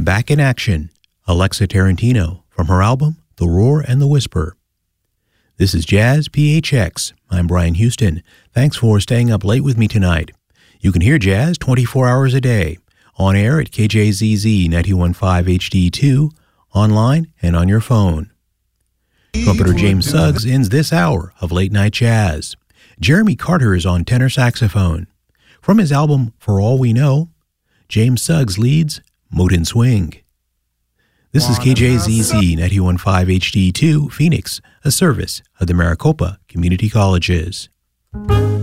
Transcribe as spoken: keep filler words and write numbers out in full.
Back in Action, Alexa Tarantino, from her album The Roar and the Whisper. This is Jazz P H X. I'm Brian Houston. Thanks for staying up late with me tonight. You can hear jazz twenty-four hours a day, on air at K J Z Z ninety-one point five H D two, online and on your phone. Trumpeter James Suggs ends this hour of Late Night Jazz. Jeremy Carter is on tenor saxophone. From his album For All We Know, James Suggs leads Motin Swing. This is K J Z Z ninety-one point five H D two, Phoenix, a service of the Maricopa Community Colleges.